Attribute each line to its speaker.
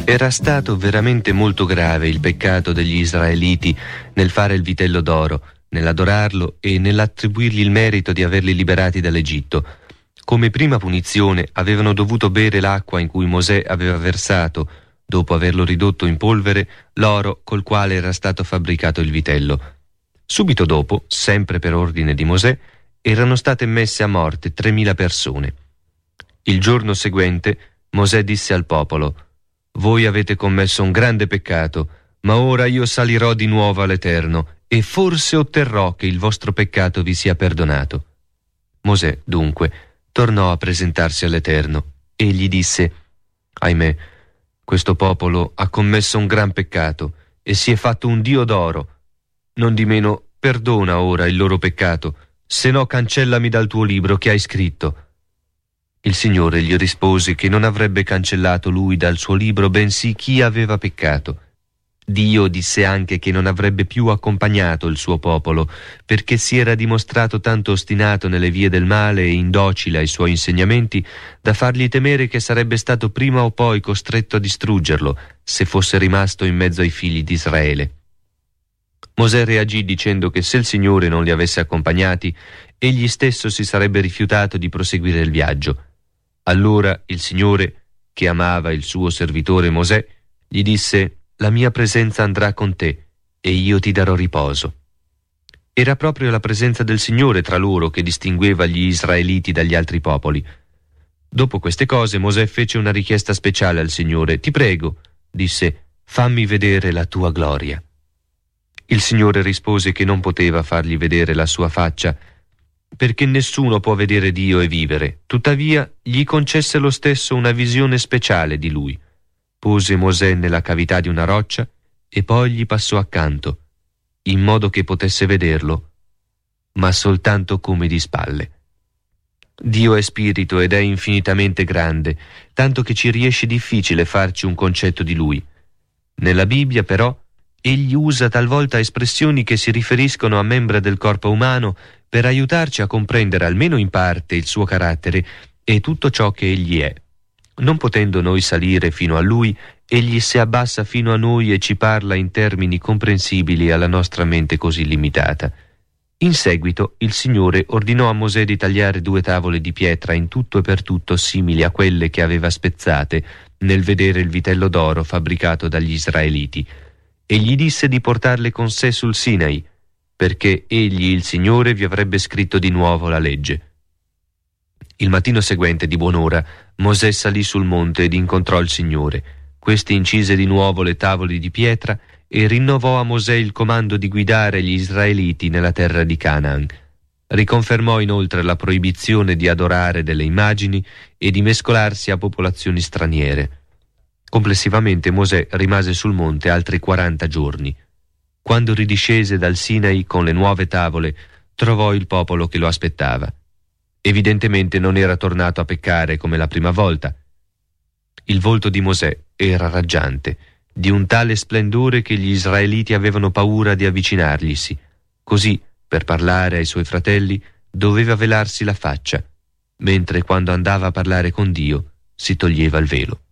Speaker 1: Era stato veramente molto grave il peccato degli israeliti nel fare il vitello d'oro, nell'adorarlo e nell'attribuirgli il merito di averli liberati dall'Egitto. Come prima punizione avevano dovuto bere l'acqua in cui Mosè aveva versato, dopo averlo ridotto in polvere, l'oro col quale era stato fabbricato il vitello. Subito dopo, sempre per ordine di Mosè, erano state messe a morte 3.000 persone. Il giorno seguente Mosè disse al popolo: «Voi avete commesso un grande peccato, ma ora io salirò di nuovo all'Eterno e forse otterrò che il vostro peccato vi sia perdonato». Mosè, dunque, tornò a presentarsi all'Eterno e gli disse: «Ahimè, questo popolo ha commesso un gran peccato e si è fatto un dio d'oro. Nondimeno perdona ora il loro peccato, se no cancellami dal tuo libro che hai scritto». Il Signore gli rispose che non avrebbe cancellato lui dal suo libro, bensì chi aveva peccato. Dio disse anche che non avrebbe più accompagnato il suo popolo, perché si era dimostrato tanto ostinato nelle vie del male e indocile ai suoi insegnamenti, da fargli temere che sarebbe stato prima o poi costretto a distruggerlo, se fosse rimasto in mezzo ai figli di Israele. Mosè reagì dicendo che se il Signore non li avesse accompagnati, egli stesso si sarebbe rifiutato di proseguire il viaggio. Allora il Signore, che amava il suo servitore Mosè, gli disse: «La mia presenza andrà con te e io ti darò riposo». Era proprio la presenza del Signore tra loro che distingueva gli israeliti dagli altri popoli. Dopo queste cose Mosè fece una richiesta speciale al Signore. «Ti prego», disse, «fammi vedere la tua gloria». Il Signore rispose che non poteva fargli vedere la sua faccia, perché nessuno può vedere Dio e vivere. Tuttavia gli concesse lo stesso una visione speciale di lui. Pose Mosè nella cavità di una roccia e poi gli passò accanto, in modo che potesse vederlo, ma soltanto come di spalle. Dio è spirito ed è infinitamente grande, tanto che ci riesce difficile farci un concetto di lui. Nella Bibbia, però, egli usa talvolta espressioni che si riferiscono a membra del corpo umano per aiutarci a comprendere almeno in parte il suo carattere e tutto ciò che egli è. Non potendo noi salire fino a lui, egli si abbassa fino a noi e ci parla in termini comprensibili alla nostra mente così limitata. In seguito il Signore ordinò a Mosè di tagliare 2 tavole di pietra in tutto e per tutto simili a quelle che aveva spezzate nel vedere il vitello d'oro fabbricato dagli israeliti, e gli disse di portarle con sé sul Sinai, perché egli, il Signore, vi avrebbe scritto di nuovo la legge. Il mattino seguente, di buon'ora, Mosè salì sul monte ed incontrò il Signore. Questi incise di nuovo le tavole di pietra e rinnovò a Mosè il comando di guidare gli israeliti nella terra di Canaan. Riconfermò inoltre la proibizione di adorare delle immagini e di mescolarsi a popolazioni straniere. Complessivamente Mosè rimase sul monte altri 40 giorni. Quando ridiscese dal Sinai con le nuove tavole, trovò il popolo che lo aspettava. Evidentemente non era tornato a peccare come la prima volta. Il volto di Mosè era raggiante, di un tale splendore che gli israeliti avevano paura di avvicinarglisi. Così, per parlare ai suoi fratelli, doveva velarsi la faccia, mentre quando andava a parlare con Dio si toglieva il velo.